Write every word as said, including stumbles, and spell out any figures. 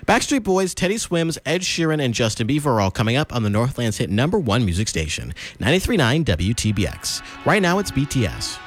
Backstreet Boys, Teddy Swims, Ed Sheeran, and Justin Bieber are all coming up on the Northland's hit number one music station, ninety-three point nine W T B X. Right now, it's B T S.